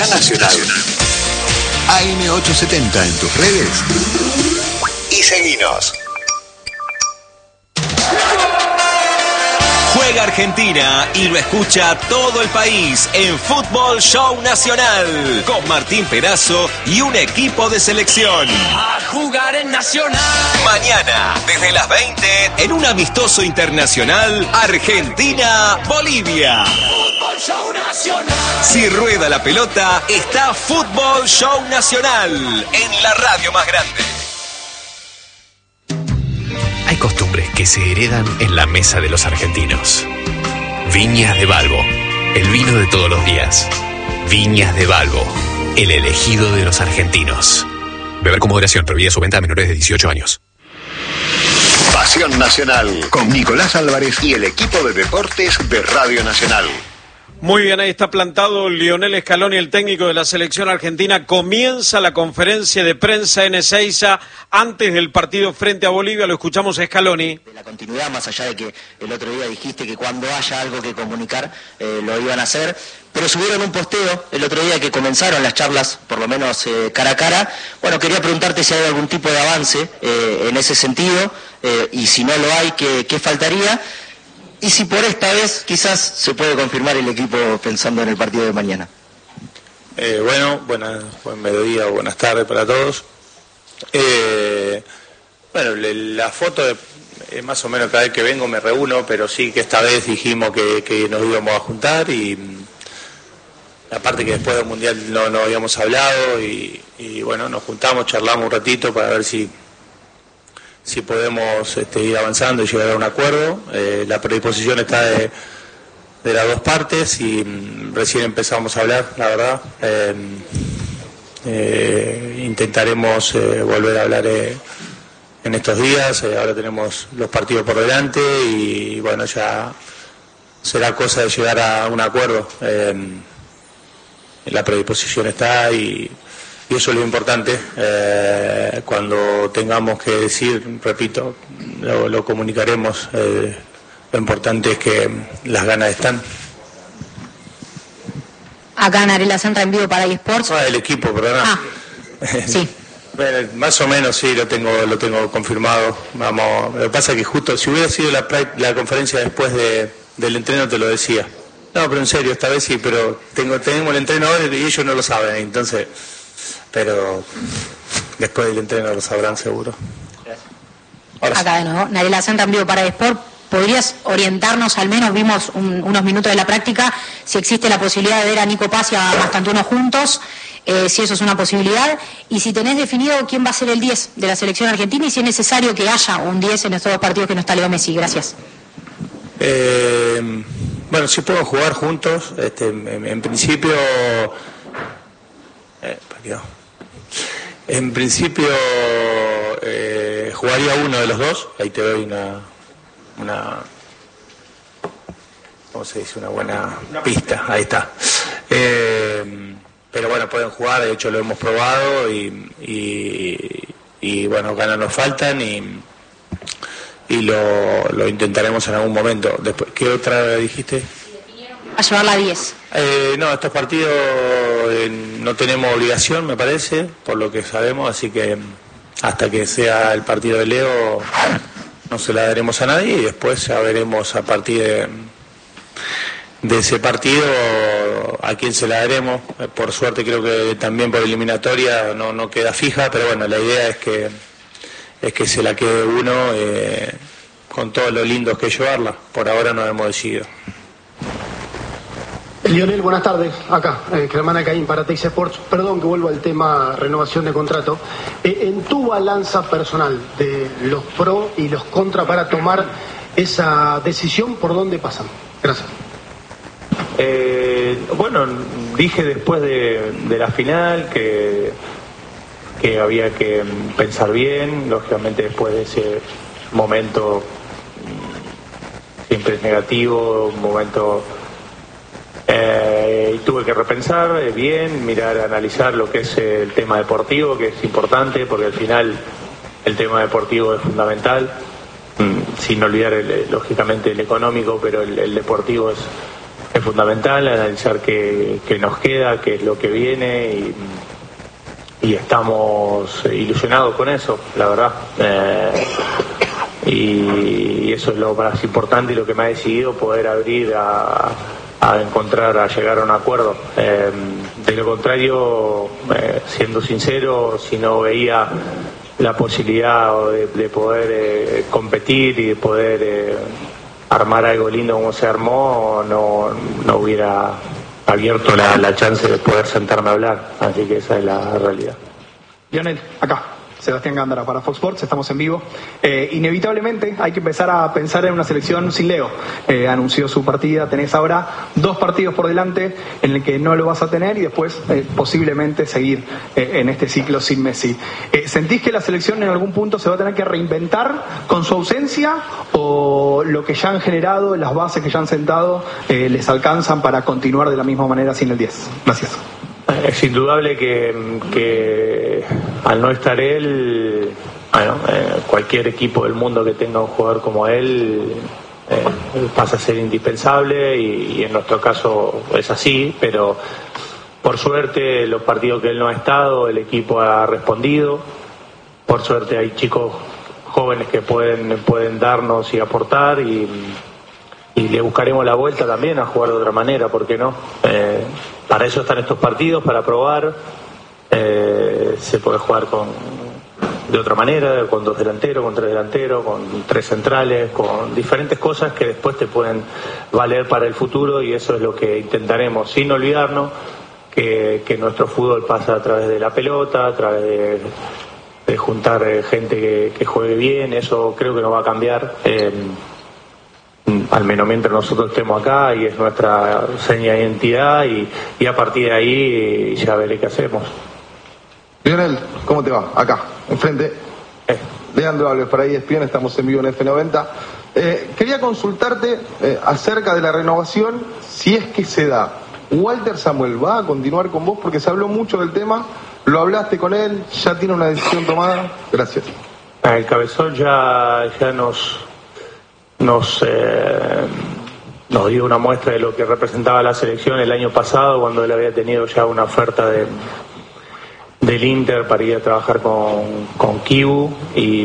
Nacional. AM870 en tus redes y seguinos. Juega Argentina y lo escucha todo el país en Fútbol Show Nacional con Martín Perazo y un equipo de selección. A jugar en Nacional. Mañana, desde las 20, en un amistoso internacional, Argentina-Bolivia. Fútbol Show Nacional. Si rueda la pelota, está Fútbol Show Nacional en la radio más grande. Hay costumbres que se heredan en la mesa de los argentinos. Viñas de Balbo, el vino de todos los días. Viñas de Balbo, el elegido de los argentinos. Beber con moderación, prohibida su venta a menores de 18 años. Pasión Nacional con Nicolás Álvarez y el equipo de deportes de Radio Nacional. Muy bien, ahí está plantado Lionel Scaloni, el técnico de la selección argentina. Comienza la conferencia de prensa en Ezeiza antes del partido frente a Bolivia. Lo escuchamos a Scaloni. De la continuidad, más allá de que el otro día dijiste que cuando haya algo que comunicar lo iban a hacer, pero subieron un posteo el otro día que comenzaron las charlas, por lo menos cara a cara. Bueno, quería preguntarte si hay algún tipo de avance en ese sentido, y si no lo hay, ¿qué faltaría? Y si por esta vez quizás se puede confirmar el equipo pensando en el partido de mañana. Buen mediodía, buenas tardes para todos. La foto más o menos cada vez que vengo me reúno, pero sí que esta vez dijimos que nos íbamos a juntar, y aparte que después del Mundial no habíamos hablado y nos juntamos, charlamos un ratito para ver si podemos ir avanzando y llegar a un acuerdo. La predisposición está de las dos partes y recién empezamos a hablar, la verdad. Intentaremos volver a hablar en estos días. Ahora tenemos los partidos por delante y ya será cosa de llegar a un acuerdo. La predisposición está y eso es lo importante. Cuando tengamos que decir, repito, lo comunicaremos. Lo importante es que las ganas están. Acá Narela Santra en vivo para eSports. El equipo, perdona. Sí. Bueno, más o menos sí, lo tengo confirmado. Vamos, lo que pasa es que justo, si hubiera sido la conferencia después del entreno, te lo decía. No, pero en serio, esta vez sí, pero tenemos el entreno ahora y ellos no lo saben, entonces... Pero después del entreno lo sabrán seguro. Acá de nuevo, Narela Santra en vivo para eSport. ¿Podrías orientarnos, al menos vimos unos minutos de la práctica, si existe la posibilidad de ver a Nico Paz y a Mastantuono juntos, si eso es una posibilidad, y si tenés definido quién va a ser el 10 de la selección argentina y si es necesario que haya un 10 en estos dos partidos que no está Leo Messi? Gracias. Si pueden jugar juntos, en principio... En principio jugaría uno de los dos, ahí te doy una ¿cómo se dice? Una buena pista, ahí está. Pero pueden jugar, de hecho lo hemos probado y ganas nos faltan y lo intentaremos en algún momento. Después, ¿qué otra dijiste? A llevar la 10. Estos partidos no tenemos obligación, me parece, por lo que sabemos, así que hasta que sea el partido de Leo no se la daremos a nadie y después ya veremos a partir de ese partido a quién se la daremos. Por suerte creo que también por eliminatoria no queda fija, pero la idea es que se la quede uno con todo lo lindo que es llevarla. Por ahora no hemos decidido. Lionel, buenas tardes. Acá, Germán Acaín para Teis Sports. Perdón que vuelvo al tema renovación de contrato. En tu balanza personal de los pro y los contra para tomar esa decisión, ¿por dónde pasan? Gracias. Dije después de la final que había que pensar bien. Lógicamente después de ese momento siempre es negativo, un momento... y tuve que repensar bien, mirar, analizar lo que es el tema deportivo, que es importante, porque al final el tema deportivo es fundamental, sin olvidar lógicamente el económico, pero el deportivo es fundamental, analizar qué nos queda, qué es lo que viene y estamos ilusionados con eso, la verdad. Y eso es lo más importante y lo que me ha decidido poder abrir a llegar a un acuerdo. De lo contrario, siendo sincero, si no veía la posibilidad de poder competir y de poder armar algo lindo como se armó, no hubiera abierto la chance de poder sentarme a hablar. Así que esa es la realidad. Lionel, acá. Sebastián Gándara para Fox Sports, estamos en vivo. Inevitablemente hay que empezar a pensar en una selección sin Leo. Anunció su partida, tenés ahora 2 partidos por delante en el que no lo vas a tener y después posiblemente seguir en este ciclo sin Messi. ¿Sentís que la selección en algún punto se va a tener que reinventar con su ausencia o lo que ya han generado, las bases que ya han sentado, les alcanzan para continuar de la misma manera sin el 10? Gracias. Es indudable que al no estar él, cualquier equipo del mundo que tenga un jugador como él pasa a ser indispensable y en nuestro caso es así, pero por suerte los partidos que él no ha estado, el equipo ha respondido. Por suerte hay chicos jóvenes que pueden darnos y aportar y le buscaremos la vuelta también a jugar de otra manera, ¿por qué no? Para eso están estos partidos, para probar. Se puede jugar de otra manera, con 2 delanteros, con 3 delanteros, con 3 centrales, con diferentes cosas que después te pueden valer para el futuro y eso es lo que intentaremos, sin olvidarnos que nuestro fútbol pasa a través de la pelota, a través de juntar gente que juegue bien. Eso creo que no va a cambiar. Al menos mientras nosotros estemos acá y es nuestra seña de identidad y a partir de ahí ya veré qué hacemos. Lionel, ¿cómo te va? Acá, enfrente. Leandro Alves para ESPN, estamos en vivo en F90. Quería consultarte acerca de la renovación, si es que se da. ¿Walter Samuel va a continuar con vos? Porque se habló mucho del tema, lo hablaste con él, ya tiene una decisión tomada. Gracias. El Cabezón ya nos dio una muestra de lo que representaba la selección el año pasado, cuando él había tenido ya una oferta del Inter para ir a trabajar con Kibu y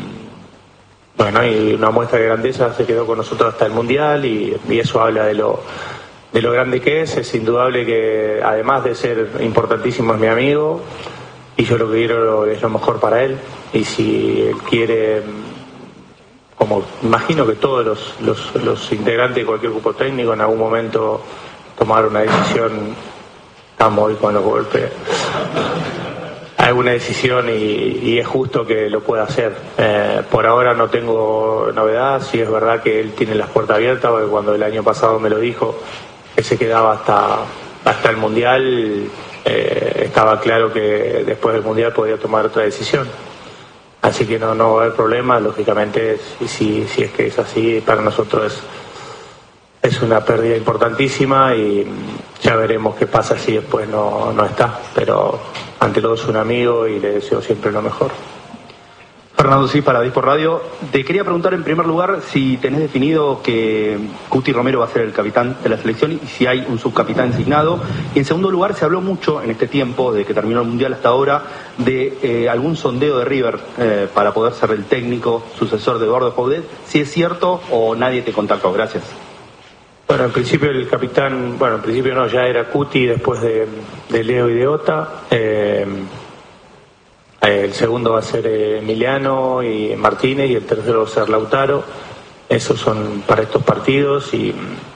una muestra de grandeza. Se quedó con nosotros hasta el Mundial y eso habla de lo grande que es. Es indudable que además de ser importantísimo es mi amigo y yo lo que quiero es lo mejor para él, y si él quiere, como imagino que todos los integrantes de cualquier grupo técnico en algún momento tomar una decisión, estamos hoy con los golpes, alguna decisión y es justo que lo pueda hacer. Por ahora no tengo novedad. Sí es verdad que él tiene las puertas abiertas, porque cuando el año pasado me lo dijo que se quedaba hasta el Mundial, estaba claro que después del Mundial podía tomar otra decisión. Así que no va a haber problema, lógicamente, si es que es así, para nosotros es una pérdida importantísima y ya veremos qué pasa si después no está. Pero ante todo es un amigo y le deseo siempre lo mejor. Fernando, sí, para Dispor Radio. Te quería preguntar en primer lugar si tenés definido que Cuti Romero va a ser el capitán de la selección y si hay un subcapitán designado. Y en segundo lugar, se habló mucho en este tiempo, de que terminó el Mundial hasta ahora, de algún sondeo de River para poder ser el técnico sucesor de Eduardo Coudet. Si es cierto o nadie te contactó. Gracias. Bueno, en principio el capitán, en principio no, ya era Cuti después de Leo y de Ota. El segundo va a ser Emiliano y Martínez y el tercero va a ser Lautaro. Esos son para estos partidos y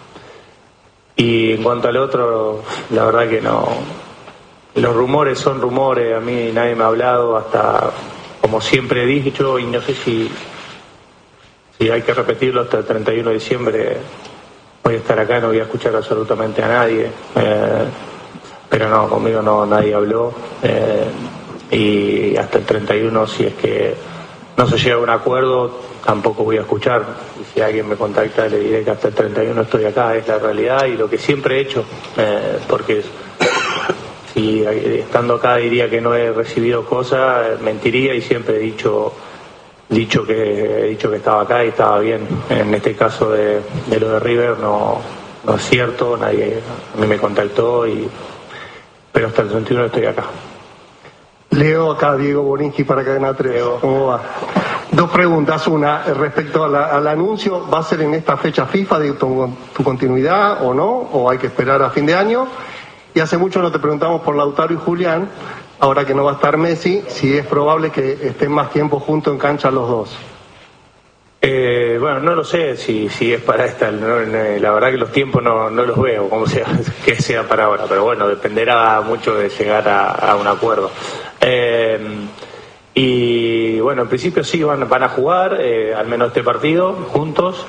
en cuanto al otro, la verdad que no. Los rumores son rumores, a mí nadie me ha hablado, hasta como siempre he dicho, y no sé si hay que repetirlo, hasta el 31 de diciembre voy a estar acá, no voy a escuchar absolutamente a nadie, pero no, conmigo nadie habló. Y hasta el 31, si es que no se llega a un acuerdo, tampoco voy a escuchar. Y si alguien me contacta, le diré que hasta el 31 estoy acá. Es la realidad y lo que siempre he hecho, porque si estando acá diría que no he recibido cosas, mentiría, y siempre he dicho que estaba acá y estaba bien. En este caso de lo de River no no es cierto, nadie a mí me contactó, pero hasta el 31 estoy acá. Leo, acá Diego Borinqui para Cadena 3. Leo. ¿Cómo va? Dos preguntas. Una, respecto al anuncio, ¿va a ser en esta fecha FIFA de tu continuidad o no? ¿O hay que esperar a fin de año? Y hace mucho no te preguntamos por Lautaro y Julián, ahora que no va a estar Messi, si es probable que estén más tiempo juntos en cancha los dos. Bueno, no lo sé si es para esta, la verdad que los tiempos no los veo, como sea, que sea para ahora, pero bueno, dependerá mucho de llegar a un acuerdo. Y bueno, en principio sí van a jugar, al menos este partido, juntos.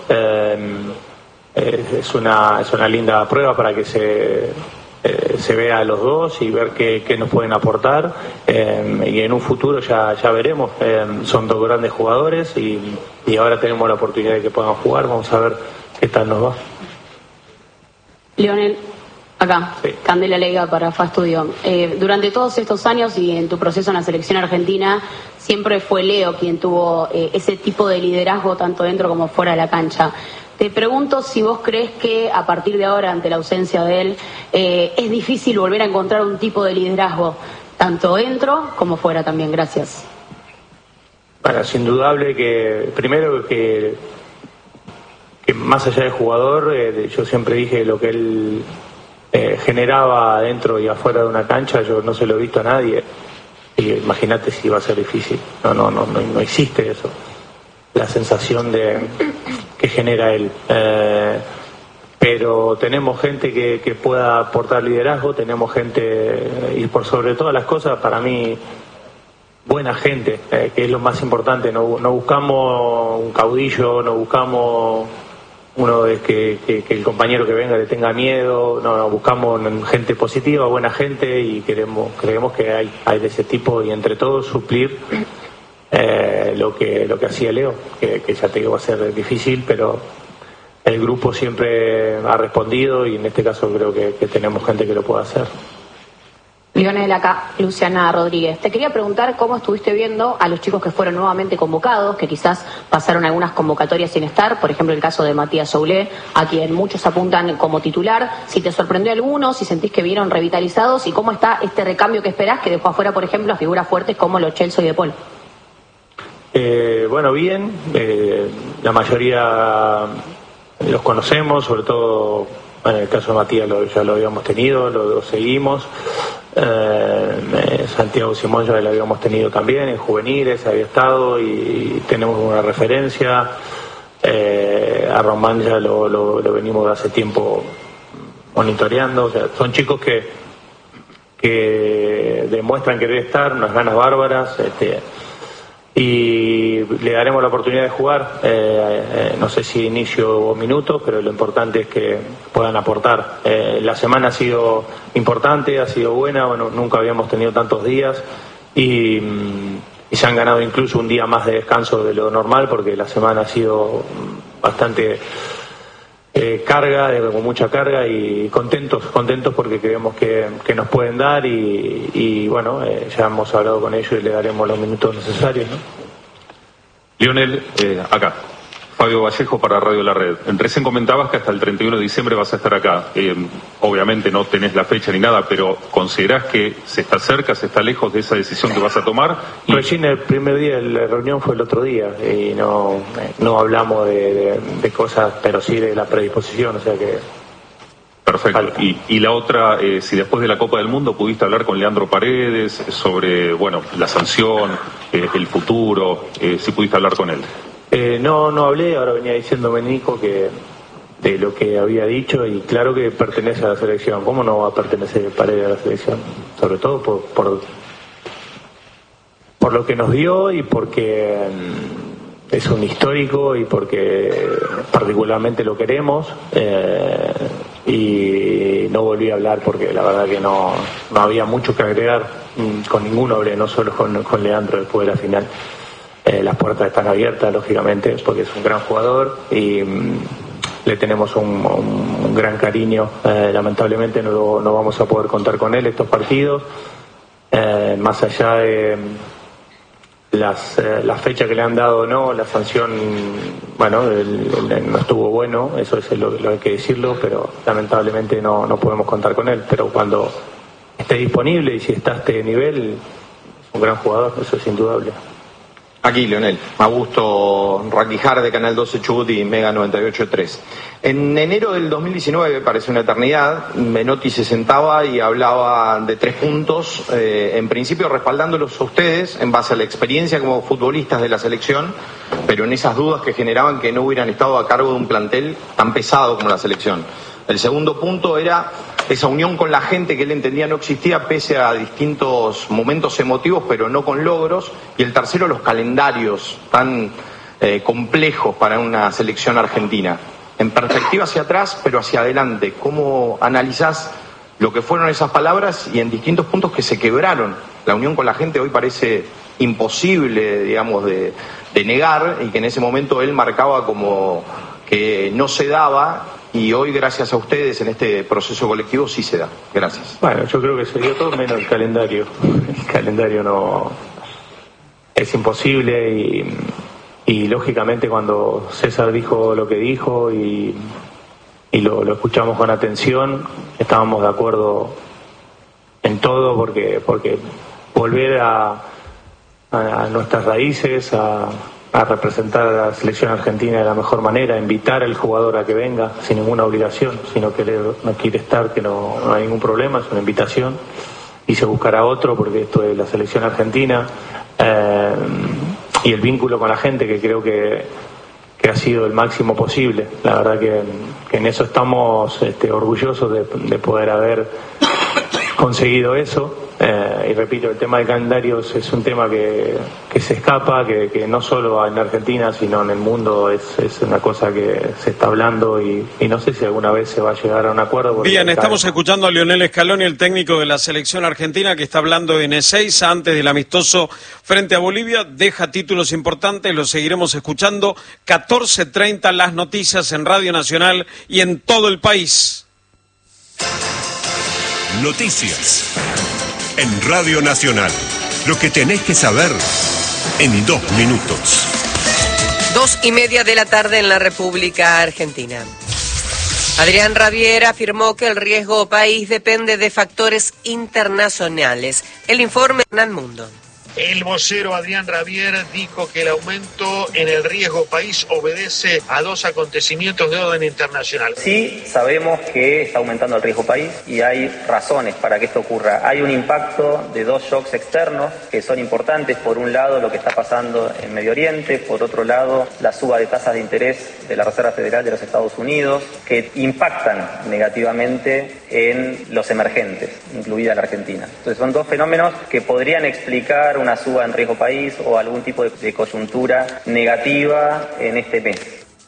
Es una linda prueba para que se vea a los dos y ver qué nos pueden aportar, y en un futuro ya veremos. Son dos grandes jugadores y ahora tenemos la oportunidad de que puedan jugar. Vamos a ver qué tal nos va. Lionel, acá, sí. Candela Leiga para FAStudio. Durante todos estos años y en tu proceso en la selección argentina, siempre fue Leo quien tuvo ese tipo de liderazgo tanto dentro como fuera de la cancha. Te pregunto si vos crees que a partir de ahora, ante la ausencia de él, es difícil volver a encontrar un tipo de liderazgo, tanto dentro como fuera también. Gracias. Bueno, es indudable que, primero, que más allá del jugador, yo siempre dije lo que él generaba dentro y afuera de una cancha, yo no se lo he visto a nadie. Y imagínate si va a ser difícil. No existe eso. La sensación que genera él. Pero tenemos gente que pueda aportar liderazgo, tenemos gente, y por sobre todas las cosas, para mí, buena gente, que es lo más importante. No buscamos un caudillo, no buscamos uno que el compañero que venga le tenga miedo, no, buscamos gente positiva, buena gente, y creemos que hay de ese tipo, y entre todos suplir lo que hacía Leo, que ya te digo va a ser difícil, pero el grupo siempre ha respondido, y en este caso creo que tenemos gente que lo puede hacer. Lionel, acá, Luciana Rodríguez. Te quería preguntar cómo estuviste viendo a los chicos que fueron nuevamente convocados, que quizás pasaron algunas convocatorias sin estar, por ejemplo el caso de Matías Soulé, a quien muchos apuntan como titular. Si te sorprendió alguno, si sentís que vieron revitalizados, y cómo está este recambio que esperás, que dejó afuera, por ejemplo, figuras fuertes como Lo Celso y De Paul. Bueno, bien, la mayoría los conocemos, sobre todo en el caso de Matías ya lo habíamos tenido, lo seguimos. Santiago Simón ya lo habíamos tenido también en juveniles, había estado y tenemos una referencia. A Román ya lo venimos de hace tiempo monitoreando. O sea, son chicos que demuestran querer estar, unas ganas bárbaras, y le daremos la oportunidad de jugar, no sé si inicio o minutos, pero lo importante es que puedan aportar. La semana ha sido importante, ha sido buena, bueno, nunca habíamos tenido tantos días, y se han ganado incluso un día más de descanso de lo normal, porque la semana ha sido bastante con mucha carga, y contentos porque creemos que nos pueden dar, y bueno, ya hemos hablado con ellos y le daremos los minutos necesarios, ¿no? Lionel, acá, Fabio Vallejo para Radio La Red. Recién comentabas que hasta el 31 de diciembre vas a estar acá. Obviamente no tenés la fecha ni nada, pero ¿considerás que se está cerca, se está lejos de esa decisión que vas a tomar? Recién el primer día de la reunión fue el otro día, y no hablamos de cosas, pero sí de la predisposición, o sea que... Perfecto. Y la otra, si después de la Copa del Mundo pudiste hablar con Leandro Paredes sobre, bueno, la sanción, el futuro, si pudiste hablar con él. No hablé, ahora venía diciéndome Nico que de lo que había dicho, y claro que pertenece a la selección. ¿Cómo no va a pertenecer Paredes a la selección? Sobre todo por lo que nos dio, y porque es un histórico, y porque particularmente lo queremos, y no volví a hablar porque la verdad que no había mucho que agregar. Con ninguno hablé, no solo con Leandro después de la final. Las puertas están abiertas, lógicamente, porque es un gran jugador y le tenemos un gran cariño. Lamentablemente no vamos a poder contar con él estos partidos, más allá la fecha que le han dado no, la sanción, bueno, no estuvo bueno, eso es lo hay que decirlo, pero lamentablemente no podemos contar con él. Pero cuando esté disponible y si está a este nivel, es un gran jugador, eso es indudable. Aquí, Lionel, Augusto Raquijar de Canal 12 Chubut y Mega 98.3. En enero del 2019, parece una eternidad, Menotti se sentaba y hablaba de 3 puntos, en principio respaldándolos a ustedes en base a la experiencia como futbolistas de la selección, pero en esas dudas que generaban que no hubieran estado a cargo de un plantel tan pesado como la selección. El segundo punto era esa unión con la gente que él entendía no existía pese a distintos momentos emotivos, pero no con logros. Y el tercero, los calendarios tan complejos para una selección argentina. En perspectiva hacia atrás, pero hacia adelante, ¿cómo analizás lo que fueron esas palabras y en distintos puntos que se quebraron? La unión con la gente hoy parece imposible, digamos, de negar, y que en ese momento él marcaba como que no se daba. Y hoy, gracias a ustedes, en este proceso colectivo sí se da. Gracias. Bueno, yo creo que se dio todo menos el calendario. El calendario no es imposible y lógicamente cuando César dijo lo que dijo y lo escuchamos con atención, estábamos de acuerdo en todo porque volver a nuestras raíces, a representar a la selección argentina de la mejor manera, invitar al jugador a que venga sin ninguna obligación, si no quiere estar, que no hay ningún problema, es una invitación y se buscará otro porque esto es la selección argentina, y el vínculo con la gente que creo que ha sido el máximo posible. La verdad que en eso estamos orgullosos de poder haber conseguido eso. Y repito, el tema de calendarios es un tema que se escapa, que no solo en Argentina, sino en el mundo es una cosa que se está hablando y no sé si alguna vez se va a llegar a un acuerdo. Bien, estamos escuchando a Lionel Scaloni, el técnico de la selección argentina, que está hablando en Ezeiza antes del amistoso frente a Bolivia. Deja títulos importantes, los seguiremos escuchando. 14:30 las noticias en Radio Nacional y en todo el país. Noticias en Radio Nacional. Lo que tenés que saber en 2 minutos. 2:30 de la tarde en la República Argentina. Adrián Rabier afirmó que el riesgo país depende de factores internacionales. El informe Hernán Mundo. El vocero Adrián Rabier dijo que el aumento en el riesgo país obedece a 2 acontecimientos de orden internacional. Sí, sabemos que está aumentando el riesgo país y hay razones para que esto ocurra. Hay un impacto de 2 shocks externos que son importantes. Por un lado, lo que está pasando en Medio Oriente. Por otro lado, la suba de tasas de interés de la Reserva Federal de los Estados Unidos, que impactan negativamente en los emergentes, incluida la Argentina. Entonces son 2 fenómenos que podrían explicar una suba en riesgo país o algún tipo de coyuntura negativa en este mes.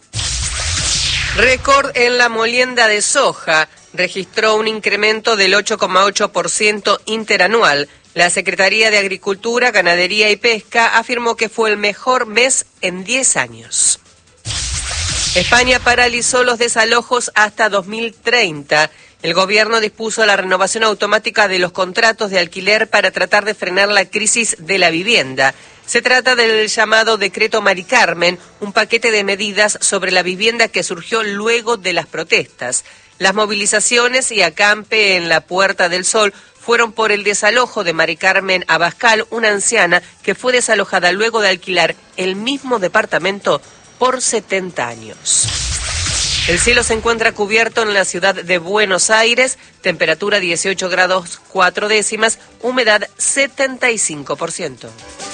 Récord en la molienda de soja registró un incremento del 8,8% interanual. La Secretaría de Agricultura, Ganadería y Pesca afirmó que fue el mejor mes en 10 años. España paralizó los desalojos hasta 2030. El gobierno dispuso la renovación automática de los contratos de alquiler para tratar de frenar la crisis de la vivienda. Se trata del llamado Decreto Mari Carmen, un paquete de medidas sobre la vivienda que surgió luego de las protestas. Las movilizaciones y acampe en la Puerta del Sol fueron por el desalojo de Mari Carmen Abascal, una anciana que fue desalojada luego de alquilar el mismo departamento por 70 años. El cielo se encuentra cubierto en la ciudad de Buenos Aires, temperatura 18 grados 4 décimas, humedad 75%.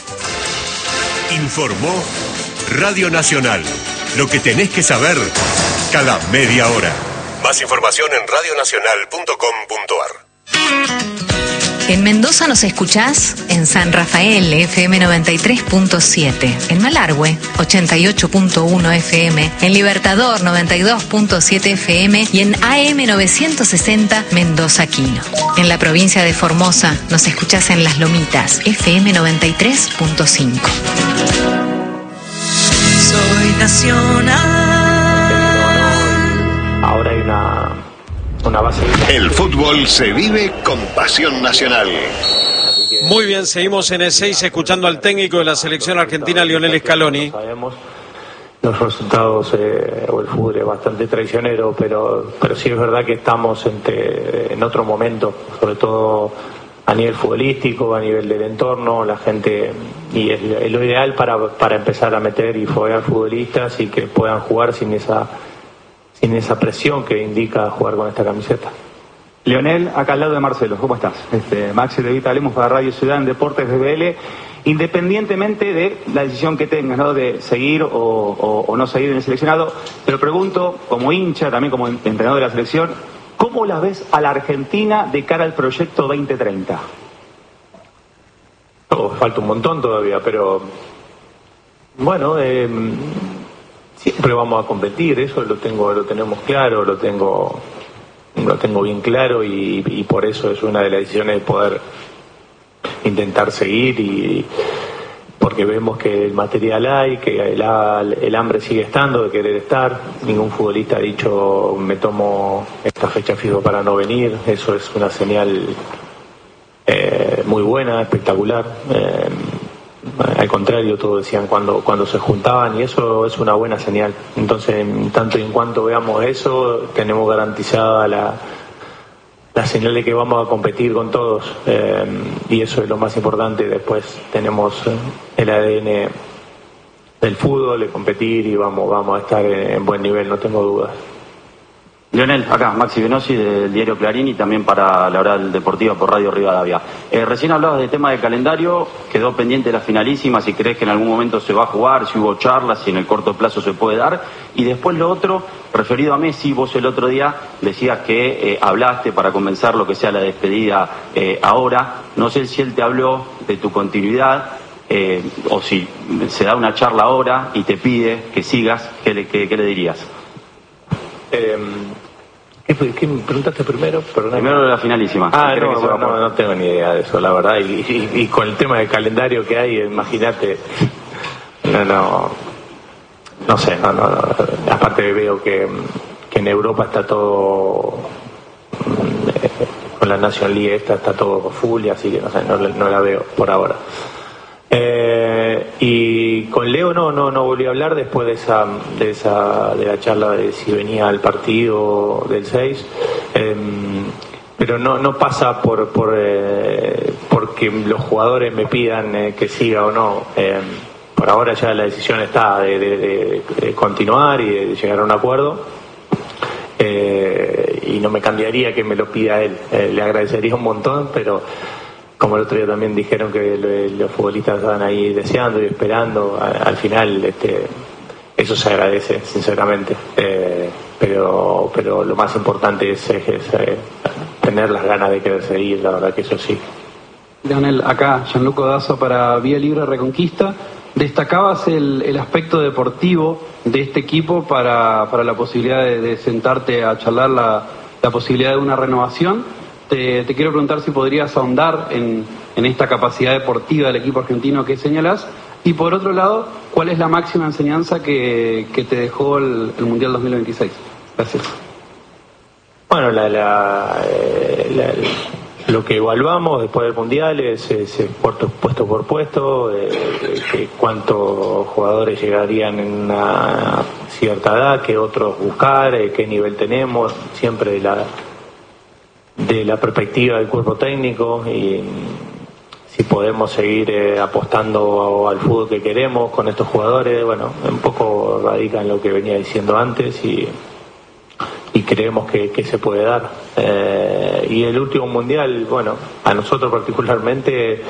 Informó Radio Nacional. Lo que tenés que saber cada media hora. Más información en radionacional.com.ar. En Mendoza nos escuchás en San Rafael, FM 93.7, en Malargüe, 88.1 FM, en Libertador, 92.7 FM y en AM 960, Mendoza Quino. En la provincia de Formosa nos escuchás en Las Lomitas, FM 93.5. Soy nacional. Ahora hay una base. El fútbol se vive con pasión nacional. Muy bien, seguimos en E6 escuchando al técnico de la selección argentina, Lionel Scaloni. Sabemos los resultados o el fútbol es bastante traicionero, pero sí es verdad que estamos en otro momento, sobre todo a nivel futbolístico, a nivel del entorno, la gente, y es lo ideal para empezar a meter y foguear futbolistas y que puedan jugar sin esa presión que indica jugar con esta camiseta. Lionel, acá al lado de Marcelo, ¿cómo estás? Maxi de Vita Lemos para Radio Ciudad en Deportes BBL. Independientemente de la decisión que tengas, ¿no?, de seguir o no seguir en el seleccionado, te lo pregunto como hincha, también como entrenador de la selección, ¿cómo la ves a la Argentina de cara al proyecto 2030? Falta un montón todavía, pero bueno, siempre vamos a competir, eso lo tenemos claro, lo tengo bien claro y por eso es una de las decisiones de poder intentar seguir, y porque vemos que el material hay, que el hambre sigue estando de querer estar. Ningún futbolista ha dicho me tomo esta fecha FIFA para no venir. Eso es una señal muy buena, espectacular. Al contrario, todos decían cuando se juntaban, y eso es una buena señal. Entonces, en tanto y en cuanto veamos eso, tenemos garantizada la señal de que vamos a competir con todos, y eso es lo más importante. Después tenemos el ADN del fútbol, de competir, y vamos a estar en buen nivel, no tengo dudas. Lionel, acá, Maxi Venosi del diario Clarín y también para la Oral Deportiva por Radio Rivadavia. Recién hablabas del tema del calendario, quedó pendiente la finalísima, si crees que en algún momento se va a jugar, si hubo charlas, si en el corto plazo se puede dar. Y después lo otro, referido a Messi, vos el otro día decías que hablaste para comenzar lo que sea la despedida ahora. No sé si él te habló de tu continuidad, o si se da una charla ahora y te pide que sigas, ¿qué le dirías? ¿Qué me preguntaste primero? Primero de la finalísima. No tengo ni idea de eso, la verdad. Y con el tema del calendario que hay, imagínate. No sé. Aparte veo que en Europa está todo con la National League está todo full, y así que no sé, no la veo por ahora. Y con Leo no volví a hablar después de la charla de si venía al partido del 6, pero no pasa porque los jugadores me pidan que siga o no. Por ahora ya la decisión está de continuar y de llegar a un acuerdo, y no me cambiaría que me lo pida él. Le agradecería un montón, pero como el otro día también dijeron que los futbolistas estaban ahí deseando y esperando, al final eso se agradece, sinceramente. Pero lo más importante es tener las ganas de querer seguir, la verdad que eso sí. Lionel, acá Gianluca Dazo para Vía Libre Reconquista. Destacabas el aspecto deportivo de este equipo para la posibilidad de sentarte a charlar la posibilidad de una renovación. Te quiero preguntar si podrías ahondar en esta capacidad deportiva del equipo argentino que señalás, y por otro lado, ¿cuál es la máxima enseñanza que te dejó el Mundial 2026? Gracias. Bueno, lo que evaluamos después del Mundial es puesto por puesto, cuántos jugadores llegarían en una cierta edad, qué otros buscar, qué nivel tenemos, siempre de la perspectiva del cuerpo técnico, y si podemos seguir apostando al fútbol que queremos con estos jugadores. Bueno, un poco radica en lo que venía diciendo antes, y creemos que se puede dar. Y el último Mundial, bueno, a nosotros particularmente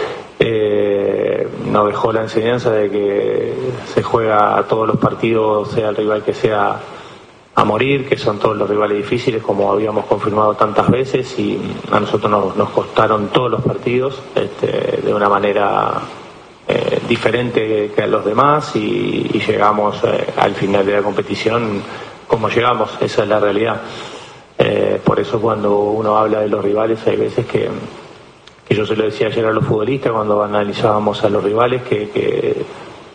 nos dejó la enseñanza de que se juega a todos los partidos, sea el rival que sea, a morir, que son todos los rivales difíciles, como habíamos confirmado tantas veces, y a nosotros nos costaron todos los partidos de una manera diferente que a los demás, y llegamos al final de la competición como llegamos. Esa es la realidad. Por eso cuando uno habla de los rivales, hay veces que yo se lo decía ayer a los futbolistas cuando analizábamos a los rivales, que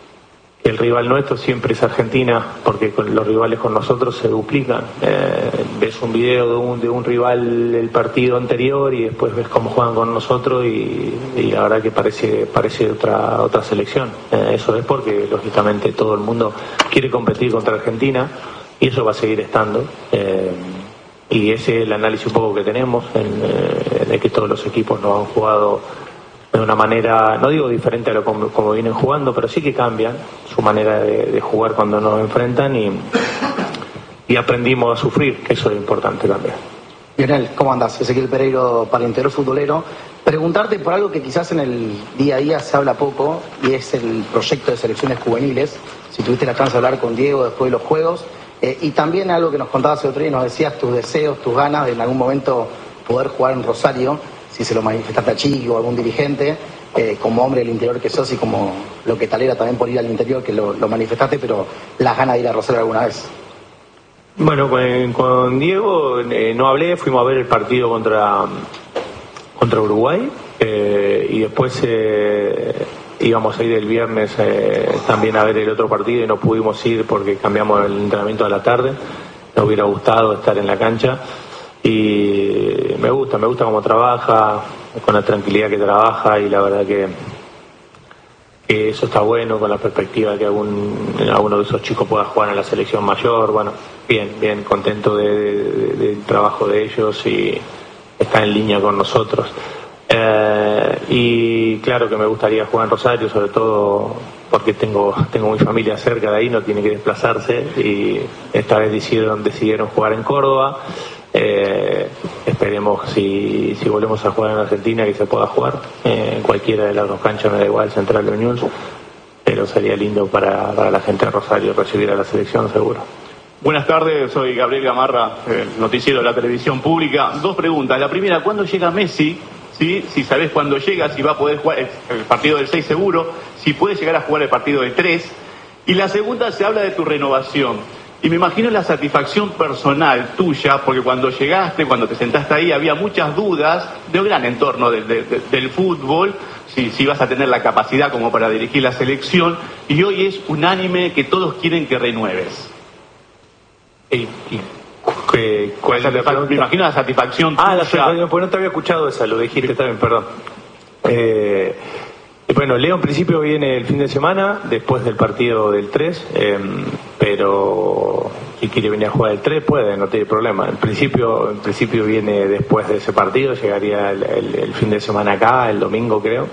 el rival nuestro siempre es Argentina, porque los rivales con nosotros se duplican. ves un video de un rival del partido anterior y después ves cómo juegan con nosotros y la verdad que parece otra selección. Eso es porque lógicamente todo el mundo quiere competir contra Argentina y eso va a seguir estando. Y ese es el análisis un poco que tenemos, de que todos los equipos nos han jugado de una manera, no digo diferente a lo como vienen jugando, pero sí que cambian su manera de jugar cuando nos enfrentan y aprendimos a sufrir, que eso es importante también. Lionel, ¿cómo andás? Ezequiel Pereiro, para el interior futbolero. Preguntarte por algo que quizás en el día a día se habla poco, y es el proyecto de selecciones juveniles. Si tuviste la chance de hablar con Diego después de los Juegos, y también algo que nos contabas el otro día, nos decías tus deseos, tus ganas de en algún momento poder jugar en Rosario, si se lo manifestaste a Chiqui o a algún dirigente, como hombre del interior que sos y como lo que tal era también por ir al interior, que lo manifestaste, pero las ganas de ir a Rosario alguna vez. Bueno, con Diego no hablé, fuimos a ver el partido contra Uruguay y después íbamos a ir el viernes también a ver el otro partido y no pudimos ir porque cambiamos el entrenamiento a la tarde. Nos hubiera gustado estar en la cancha y me gusta cómo trabaja, con la tranquilidad que trabaja y la verdad que eso está bueno, con la perspectiva de que alguno de esos chicos pueda jugar en la selección mayor. Bueno, bien contento del trabajo de ellos y está en línea con nosotros. Y claro que me gustaría jugar en Rosario, sobre todo porque tengo mi familia cerca de ahí, no tiene que desplazarse y esta vez decidieron jugar en Córdoba. Esperemos si volvemos a jugar en Argentina que se pueda jugar en cualquiera de las dos canchas, me da igual, Central o News, pero sería lindo para la gente de Rosario recibir a la selección seguro. Buenas tardes, soy Gabriel Gamarra, noticiero de la televisión pública. Dos preguntas. La primera, ¿cuándo llega Messi? ¿Sí? Si sabés cuándo llega, si va a poder jugar el partido del 6 seguro, si puede llegar a jugar el partido del 3. Y la segunda, se habla de tu renovación. Y me imagino la satisfacción personal tuya, porque cuando llegaste, cuando te sentaste ahí, había muchas dudas de un gran entorno del fútbol, si vas a tener la capacidad como para dirigir la selección, y hoy es unánime que todos quieren que renueves. ¿Cuál es me imagino la satisfacción tuya. Pues no te había escuchado esa, lo dijiste también, perdón. Bueno, Leo en principio viene el fin de semana, después del partido del 3, pero si quiere venir a jugar el 3 puede, no tiene problema. En principio viene después de ese partido, llegaría el fin de semana acá, el domingo creo.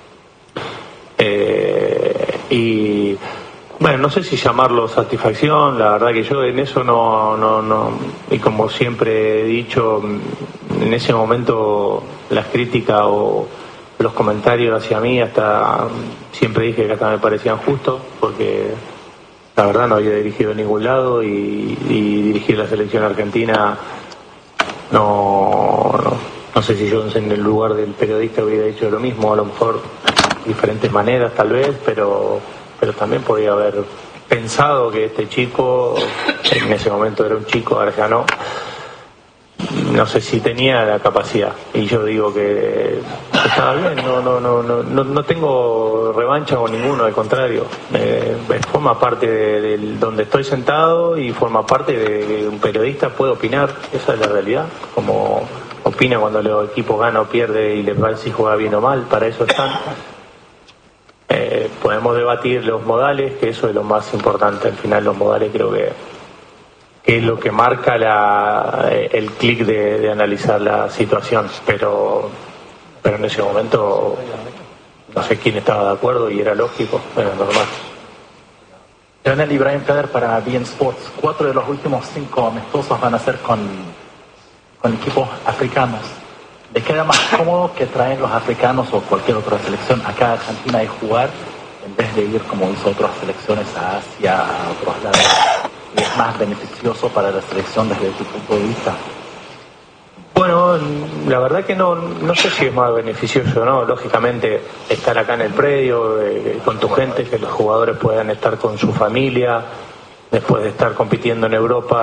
Y bueno, no sé si llamarlo satisfacción, la verdad que yo en eso no, y como siempre he dicho, en ese momento las críticas o los comentarios hacia mí hasta siempre dije que hasta me parecían justos, porque la verdad no había dirigido en ningún lado y dirigir la selección argentina no sé si yo en el lugar del periodista hubiera hecho lo mismo, a lo mejor diferentes maneras tal vez, pero también podía haber pensado que este chico, en ese momento era un chico, ahora ya no sé si tenía la capacidad, y yo digo que estaba bien, no tengo revancha con ninguno, al contrario, forma parte de donde estoy sentado y forma parte de que un periodista puede opinar, esa es la realidad, como opina cuando el equipo gana o pierde y le parece si juega bien o mal, para eso están. Podemos debatir los modales, que eso es lo más importante, al final los modales creo que es lo que marca el clic de analizar la situación, pero en ese momento no sé quién estaba de acuerdo y era lógico, era normal. Lionel, Ibrahim Kader para beIN Sports. 4 de los últimos 5 amistosos van a ser con equipos africanos. ¿Les queda más cómodo que traen los africanos o cualquier otra selección acá a Argentina y jugar en vez de ir como hizo otras selecciones a Asia, a otros lados? ¿Y es más beneficioso para la selección desde tu punto de vista? Bueno, la verdad que no sé si es más beneficioso, ¿no? Lógicamente estar acá en el predio con tu gente, que los jugadores puedan estar con su familia, después de estar compitiendo en Europa,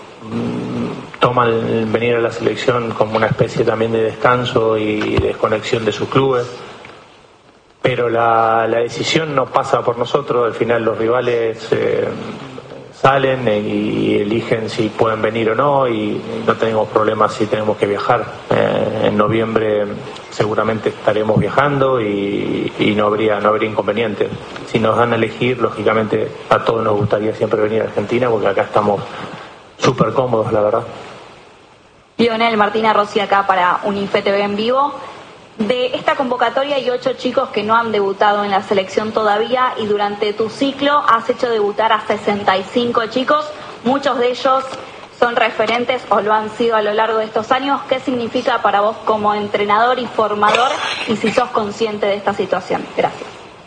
toman venir a la selección como una especie también de descanso y desconexión de sus clubes, pero la decisión no pasa por nosotros, al final los rivales salen y eligen si pueden venir o no, y no tenemos problemas si tenemos que viajar. En noviembre seguramente estaremos viajando y no habría inconveniente. Si nos dan a elegir, lógicamente a todos nos gustaría siempre venir a Argentina, porque acá estamos súper cómodos, la verdad. Lionel, Martina Rossi acá para Unife TV en vivo. De esta convocatoria hay 8 chicos que no han debutado en la selección todavía, y durante tu ciclo has hecho debutar a 65 chicos. Muchos de ellos son referentes o lo han sido a lo largo de estos años. ¿Qué significa para vos como entrenador y formador, y si sos consciente de esta situación? Gracias.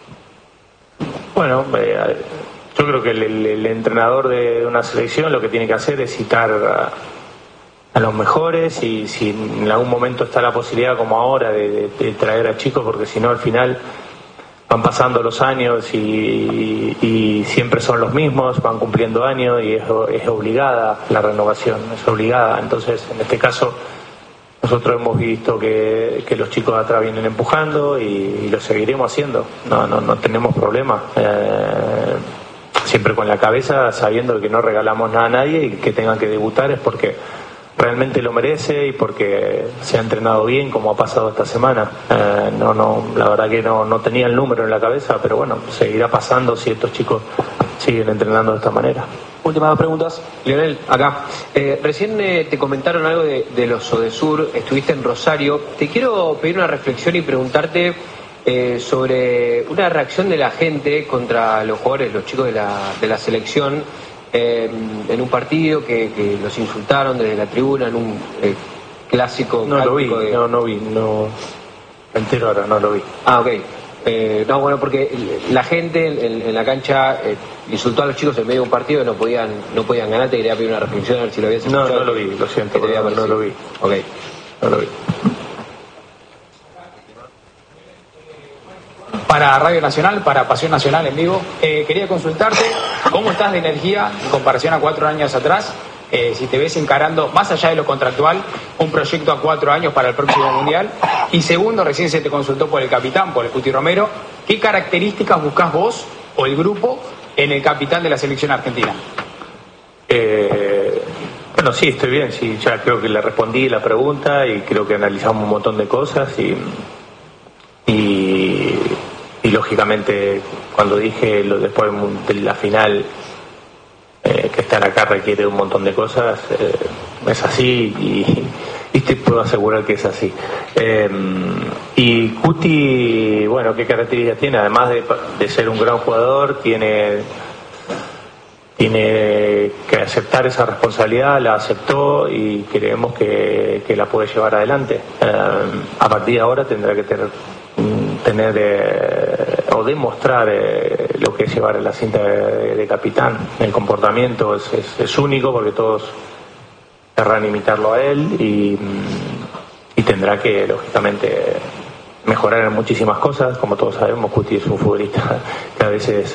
Bueno, yo creo que el entrenador de una selección lo que tiene que hacer es citar a los mejores, y si en algún momento está la posibilidad, como ahora, de traer a chicos, porque si no al final van pasando los años y siempre son los mismos, van cumpliendo años y es obligada la renovación, es obligada. Entonces, en este caso, nosotros hemos visto que los chicos de atrás vienen empujando y lo seguiremos haciendo. No tenemos problema. Siempre con la cabeza, sabiendo que no regalamos nada a nadie, y que tengan que debutar es porque realmente lo merece y porque se ha entrenado bien, como ha pasado esta semana. La verdad que no tenía el número en la cabeza, pero bueno, seguirá pasando si estos chicos siguen entrenando de esta manera. Últimas 2 preguntas. Lionel, acá. Recién te comentaron algo de los Sodesur, estuviste en Rosario. Te quiero pedir una reflexión y preguntarte sobre una reacción de la gente contra los jugadores, los chicos de la selección, en un partido que los insultaron desde la tribuna, en un clásico. No lo vi, no entero ahora, no lo vi. Ah, ok. No, bueno, porque la gente en la cancha insultó a los chicos en medio de un partido que no podían ganar. Te quería pedir una reflexión, a ver si lo habías escuchado. No lo vi, lo siento, no lo vi. Ok, no lo vi. Para Radio Nacional, para Pasión Nacional en vivo, quería consultarte cómo estás de energía en comparación a 4 años atrás, si te ves encarando, más allá de lo contractual, un proyecto a 4 años para el próximo Mundial. Y segundo, recién se te consultó por el capitán, por el Cuti Romero, ¿qué características buscás vos o el grupo en el capitán de la selección argentina? Bueno, sí, estoy bien, sí, ya creo que le respondí la pregunta y creo que analizamos un montón de cosas y lógicamente cuando dije después de la final que estar acá requiere un montón de cosas, es así y te puedo asegurar que es así. Y Cuti, bueno, ¿qué características tiene? Además de ser un gran jugador, tiene que aceptar esa responsabilidad, la aceptó y creemos que la puede llevar adelante. A partir de ahora tendrá que tener o demostrar lo que es llevar la cinta de capitán. El comportamiento es único, porque todos querrán imitarlo a él y tendrá que lógicamente mejorar en muchísimas cosas. Como todos sabemos, Cuti es un futbolista que a veces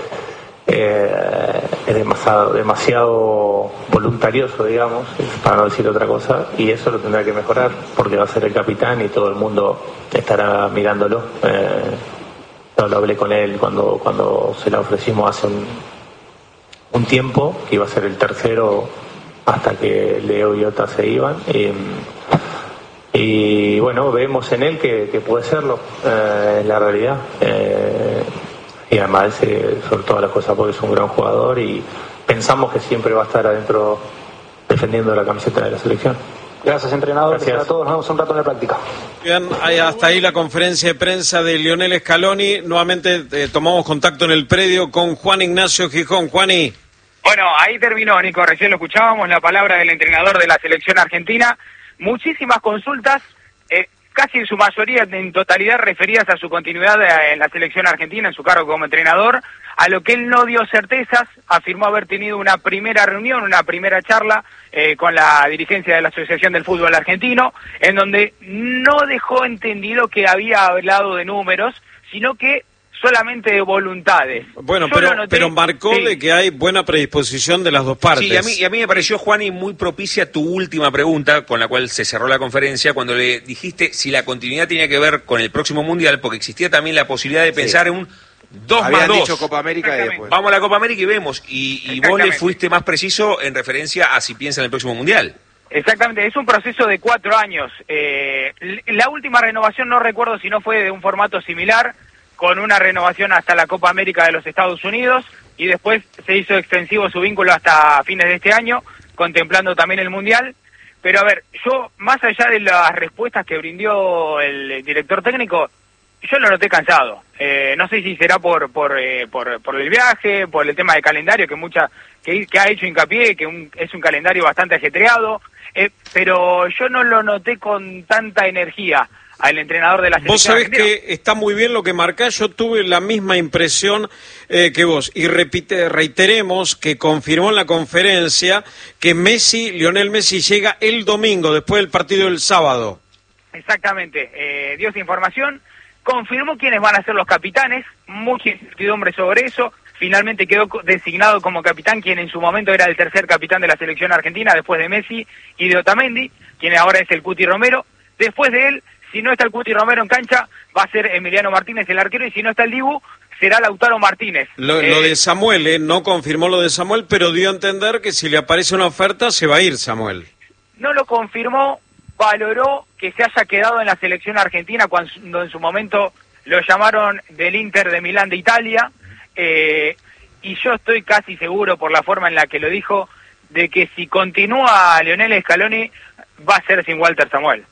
es demasiado voluntarioso, digamos, para no decir otra cosa, y eso lo tendrá que mejorar porque va a ser el capitán y todo el mundo estará mirándolo. Yo lo hablé con él cuando se la ofrecimos hace un tiempo, que iba a ser el tercero hasta que Leo y Ota se iban, y bueno, vemos en él que puede serlo, en la realidad. Y además, sobre todas las cosas, porque es un gran jugador y pensamos que siempre va a estar adentro defendiendo la camiseta de la selección. Gracias, entrenador. Gracias. A todos, nos vemos un rato en la práctica. Bien, hasta ahí la conferencia de prensa de Lionel Scaloni. Nuevamente tomamos contacto en el predio con Juan Ignacio Gijón. Juani. Bueno, ahí terminó, Nico. Recién lo escuchábamos, la palabra del entrenador de la selección argentina. Muchísimas consultas, casi en su mayoría, en totalidad, referidas a su continuidad en la selección argentina, en su cargo como entrenador, a lo que él no dio certezas. Afirmó haber tenido una primera reunión, una primera charla con la dirigencia de la Asociación del Fútbol Argentino, en donde no dejó entendido que había hablado de números, sino que solamente de voluntades. Bueno, pero marcó de que hay buena predisposición de las dos partes. Sí, y a mí me pareció, Juani, muy propicia tu última pregunta, con la cual se cerró la conferencia, cuando le dijiste si la continuidad tenía que ver con el próximo Mundial, porque existía también la posibilidad de pensar en un 2 Habían más 2. dicho Copa América y después. Vamos a la Copa América y vemos. Y vos le fuiste más preciso en referencia a si piensa en el próximo Mundial. Exactamente, es un proceso de 4 años. La última renovación no recuerdo si no fue de un formato similar, con una renovación hasta la Copa América de los Estados Unidos, y después se hizo extensivo su vínculo hasta fines de este año, contemplando también el Mundial. Pero a ver, yo, más allá de las respuestas que brindó el director técnico, yo lo noté cansado. No sé si será por el viaje, por el tema de calendario, que ha hecho hincapié, que es un calendario bastante ajetreado, pero yo no lo noté con tanta energía al entrenador de la selección. Vos sabés que está muy bien lo que marcás, yo tuve la misma impresión que vos, y reiteremos que confirmó en la conferencia que Lionel Messi llega el domingo, después del partido del sábado. Exactamente, dio esa información, confirmó quiénes van a ser los capitanes, mucha incertidumbre sobre eso. Finalmente quedó designado como capitán quien en su momento era el tercer capitán de la selección argentina, después de Messi y de Otamendi, quien ahora es el Cuti Romero. Después de él, si no está el Cuti Romero en cancha, va a ser Emiliano Martínez el arquero, y si no está el Dibu, será Lautaro Martínez. Lo de Samuel, no confirmó lo de Samuel, pero dio a entender que si le aparece una oferta se va a ir Samuel. No lo confirmó, valoró que se haya quedado en la selección argentina cuando en su momento lo llamaron del Inter de Milán de Italia. Y yo estoy casi seguro, por la forma en la que lo dijo, de que si continúa Lionel Scaloni va a ser sin Walter Samuel.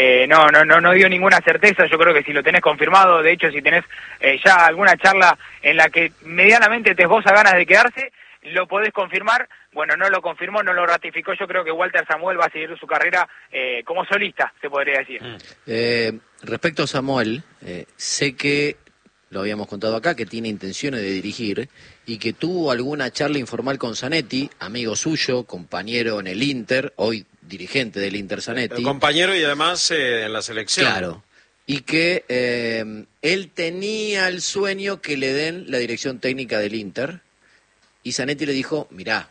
No dio ninguna certeza. Yo creo que si lo tenés confirmado, de hecho si tenés ya alguna charla en la que medianamente te esboza ganas de quedarse, lo podés confirmar. Bueno, no lo confirmó, no lo ratificó. Yo creo que Walter Samuel va a seguir su carrera como solista, se podría decir. Respecto a Samuel, sé que lo habíamos contado acá, que tiene intenciones de dirigir y que tuvo alguna charla informal con Zanetti, amigo suyo, compañero en el Inter, hoy dirigente del Inter Zanetti. Compañero y además en la selección. Claro, y que él tenía el sueño que le den la dirección técnica del Inter, y Zanetti le dijo, mirá,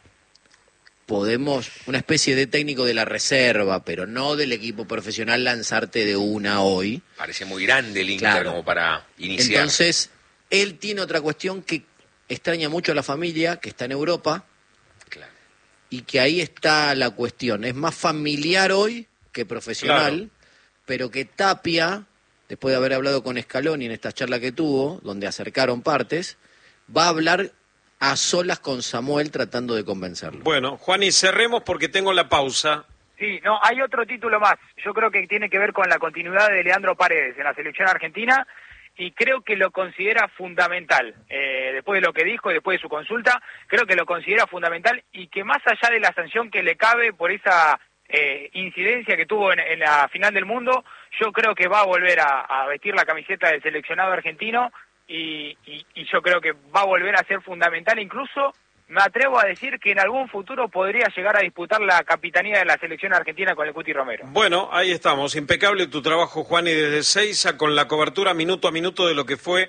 podemos, una especie de técnico de la reserva, pero no del equipo profesional, lanzarte de una hoy. Parece muy grande el Inter, claro, como para iniciar. Entonces, él tiene otra cuestión que extraña mucho a la familia, que está en Europa, claro, y que ahí está la cuestión. Es más familiar hoy que profesional, claro, pero que Tapia, después de haber hablado con Scaloni en esta charla que tuvo, donde acercaron partes, va a hablar a solas con Samuel tratando de convencerlo. Bueno, Juan, y cerremos porque tengo la pausa. Sí, no, hay otro título más. Yo creo que tiene que ver con la continuidad de Leandro Paredes en la selección argentina, y creo que lo considera fundamental. Después de lo que dijo y después de su consulta, creo que lo considera fundamental, y que más allá de la sanción que le cabe por esa incidencia que tuvo en la final del mundo, yo creo que va a volver a vestir la camiseta del seleccionado argentino. Y yo creo que va a volver a ser fundamental. Incluso me atrevo a decir que en algún futuro podría llegar a disputar la capitanía de la selección argentina con el Cuti Romero. Bueno, ahí estamos. Impecable tu trabajo, Juan, y desde Seiza con la cobertura minuto a minuto de lo que fue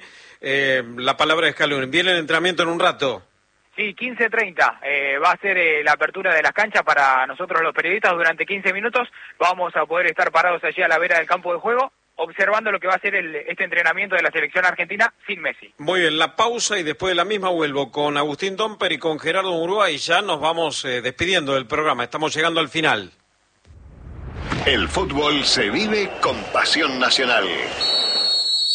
la palabra de Scaloni. Viene el entrenamiento en un rato. Sí, 15:30 va a ser la apertura de las canchas para nosotros los periodistas. Durante 15 minutos vamos a poder estar parados allí a la vera del campo de juego, observando lo que va a ser este entrenamiento de la selección argentina sin Messi. Muy bien, la pausa y después de la misma vuelvo con Agustín Domper y con Gerardo Murúa, y ya nos vamos despidiendo del programa. Estamos llegando al final. El fútbol se vive con pasión nacional.